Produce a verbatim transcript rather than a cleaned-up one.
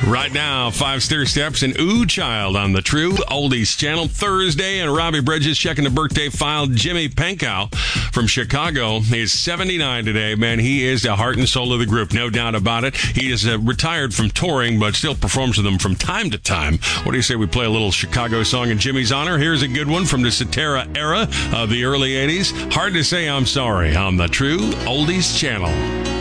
Right now, Five Stair Steps and Ooh Child on the True Oldies Channel. Thursday, and Robbie Bridges checking the birthday file. Jimmy Pankow from Chicago is seventy-nine today. Man, he is the heart and soul of the group, no doubt about it. He is uh, retired from touring, but still performs with them from time to time. What do you say we play a little Chicago song in Jimmy's honor? Here's a good one from the Cetera era of the early eighties. Hard to Say I'm Sorry on the True Oldies Channel.